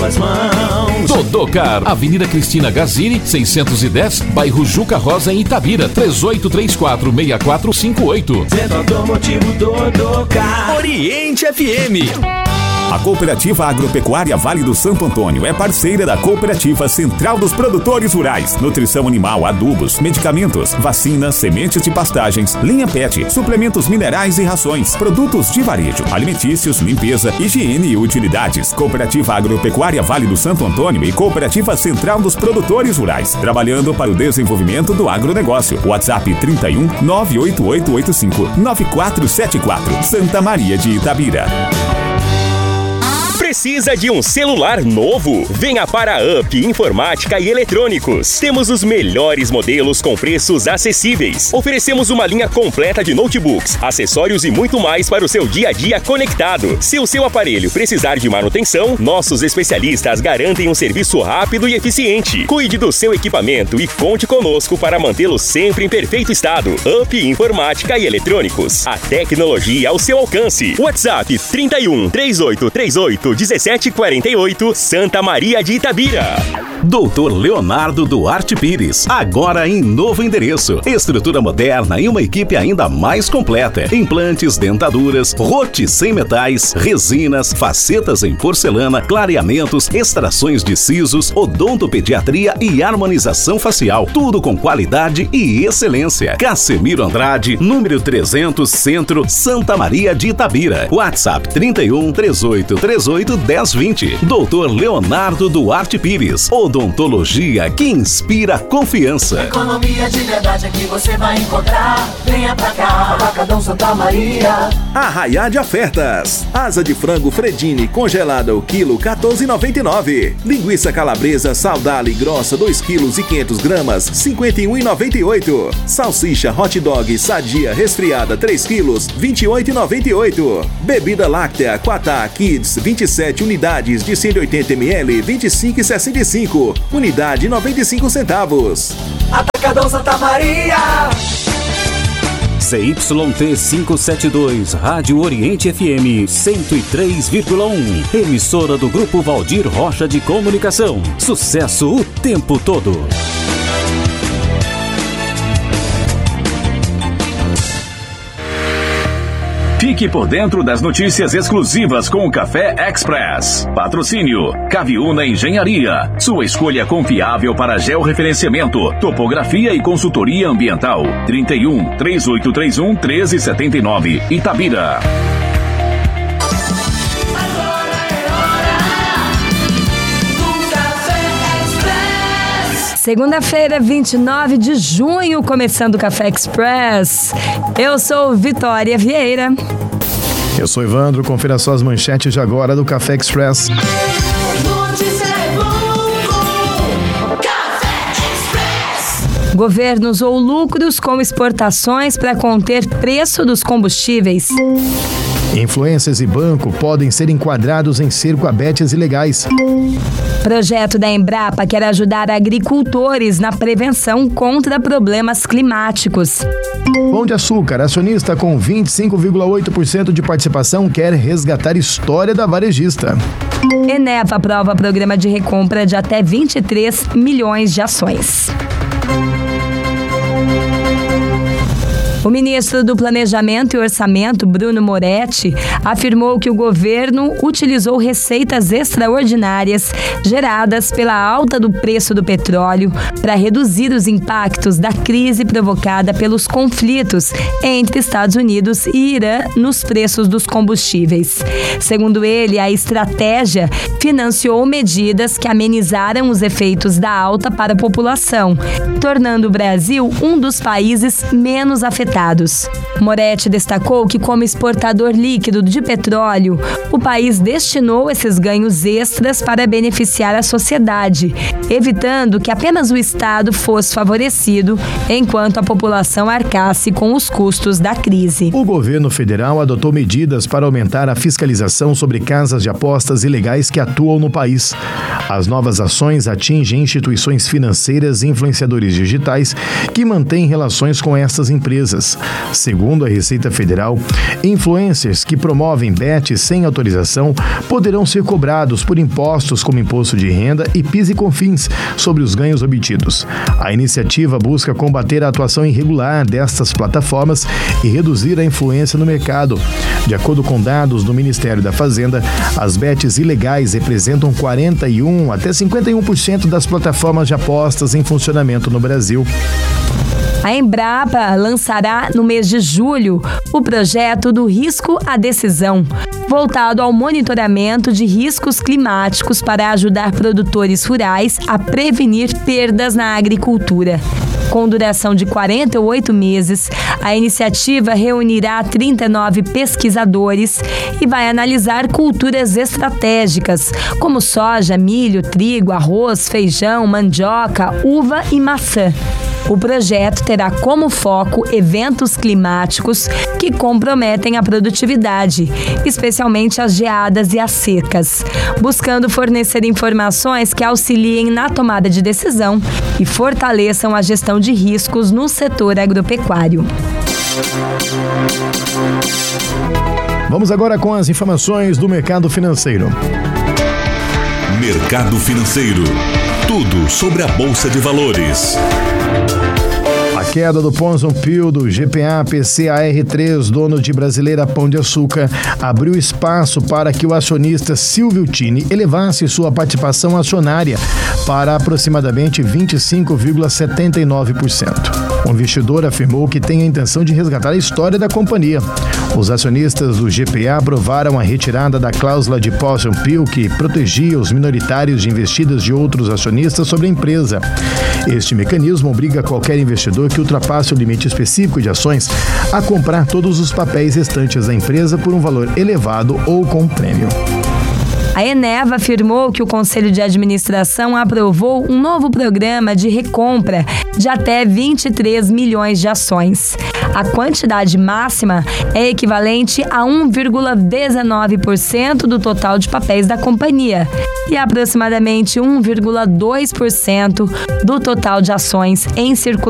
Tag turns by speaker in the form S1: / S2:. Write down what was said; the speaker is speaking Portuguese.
S1: as mãos.
S2: Todocar, Avenida Cristina Gazini, 610, bairro Juca Rosa, em Itabira, 3834-6458.
S1: Centro Automotivo Todocar.
S3: Oriente FM.
S4: A Cooperativa Agropecuária Vale do Santo Antônio é parceira da Cooperativa Central dos Produtores Rurais. Nutrição animal, adubos, medicamentos, vacinas, sementes de pastagens, linha PET, suplementos minerais e rações, produtos de varejo, alimentícios, limpeza, higiene e utilidades. Cooperativa Agropecuária Vale do Santo Antônio e Cooperativa Central dos Produtores Rurais, trabalhando para o desenvolvimento do agronegócio. WhatsApp 31 98885 9474, Santa Maria de Itabira.
S3: Precisa de um celular novo? Venha para a UP Informática e Eletrônicos. Temos os melhores modelos com preços acessíveis. Oferecemos uma linha completa de notebooks, acessórios e muito mais para o seu dia a dia conectado. Se o seu aparelho precisar de manutenção, nossos especialistas garantem um serviço rápido e eficiente. Cuide do seu equipamento e conte conosco para mantê-lo sempre em perfeito estado. UP Informática e Eletrônicos. A tecnologia ao seu alcance. WhatsApp 31 3838 1748, Santa Maria de Itabira.
S5: Doutor Leonardo Duarte Pires, agora em novo endereço. Estrutura moderna e uma equipe ainda mais completa. Implantes, dentaduras, rote sem metais, resinas, facetas em porcelana, clareamentos, extrações de sisos, odontopediatria e harmonização facial. Tudo com qualidade e excelência. Casemiro Andrade, número 300, Centro, Santa Maria de Itabira. WhatsApp 31 3838 1020. Doutor Leonardo Duarte Pires, odontologia que inspira confiança.
S1: Economia de verdade aqui você vai encontrar. Venha pra cá, Atacadão Santa Maria.
S6: Arraiá de ofertas. Asa de frango Fredini congelada o quilo R$14,99. Linguiça calabresa Saudale grossa 2 quilos e 500 gramas R$51,98. Salsicha hot dog sadia resfriada 3 quilos R$28,98. Bebida láctea Quatá Kids 27 unidades de 180 ml R$25,65. Unidade 95 centavos.
S1: Atacadão Santa Maria.
S7: CYT 572, Rádio Oriente FM 103,1. Emissora do Grupo Valdir Rocha de Comunicação. Sucesso o tempo todo.
S8: Fique por dentro das notícias exclusivas com o Café Express. Patrocínio Caviúna Engenharia. Sua escolha confiável para georreferenciamento, topografia e consultoria ambiental. 31 3831 1379 Itabira.
S9: Segunda-feira, 29 de junho, começando o Café Express. Eu sou Vitória Vieira.
S10: Eu sou Evandro, confira só as manchetes de agora do Café Express.
S9: Governo usou lucros com exportações para conter preço dos combustíveis.
S10: Influências e banco podem ser enquadrados em cerco a betes ilegais.
S9: Projeto da Embrapa quer ajudar agricultores na prevenção contra problemas climáticos.
S10: Pão de Açúcar, acionista com 25,8% de participação, quer resgatar história da varejista.
S9: Eneva aprova programa de recompra de até 23 milhões de ações. O ministro do Planejamento e Orçamento, Bruno Moretti, afirmou que o governo utilizou receitas extraordinárias geradas pela alta do preço do petróleo para reduzir os impactos da crise provocada pelos conflitos entre Estados Unidos e Irã nos preços dos combustíveis. Segundo ele, a estratégia financiou medidas que amenizaram os efeitos da alta para a população, tornando o Brasil um dos países menos afetados. Moretti destacou que, como exportador líquido de petróleo, o país destinou esses ganhos extras para beneficiar a sociedade, evitando que apenas o Estado fosse favorecido, enquanto a população arcasse com os custos da crise.
S10: O governo federal adotou medidas para aumentar a fiscalização sobre casas de apostas ilegais que atuam no país. As novas ações atingem instituições financeiras e influenciadores digitais que mantêm relações com essas empresas. multas. Segundo a Receita Federal, influencers que promovem bets sem autorização poderão ser cobrados por impostos como imposto de renda e PIS e COFINS sobre os ganhos obtidos. A iniciativa busca combater a atuação irregular destas plataformas e reduzir a influência no mercado. De acordo com dados do Ministério da Fazenda, as bets ilegais representam 41% até 51% das plataformas de apostas em funcionamento no Brasil.
S9: A Embrapa lançará no mês de julho o projeto do Risco à Decisão, voltado ao monitoramento de riscos climáticos para ajudar produtores rurais a prevenir perdas na agricultura. Com duração de 48 meses, a iniciativa reunirá 39 pesquisadores e vai analisar culturas estratégicas, como soja, milho, trigo, arroz, feijão, mandioca, uva e maçã. O projeto terá como foco eventos climáticos que comprometem a produtividade, especialmente as geadas e as secas, buscando fornecer informações que auxiliem na tomada de decisão e fortaleçam a gestão de riscos no setor agropecuário.
S10: Vamos agora com as informações do mercado financeiro.
S11: Mercado Financeiro. Tudo sobre a Bolsa de Valores.
S10: A queda do Pão Zompil do GPA PCAR3, dono de Brasileira Pão de Açúcar, abriu espaço para que o acionista Silvio Tini elevasse sua participação acionária para aproximadamente 25,79%. O investidor afirmou que tem a intenção de resgatar a história da companhia. Os acionistas do GPA aprovaram a retirada da cláusula de Pão Zompil que protegia os minoritários de investidas de outros acionistas sobre a empresa. Este mecanismo obriga qualquer investidor que ultrapasse o limite específico de ações a comprar todos os papéis restantes da empresa por um valor elevado ou com prêmio.
S9: A Eneva afirmou que o Conselho de Administração aprovou um novo programa de recompra de até 23 milhões de ações. A quantidade máxima é equivalente a 1,19% do total de papéis da companhia e aproximadamente 1,2% do total de ações em circulação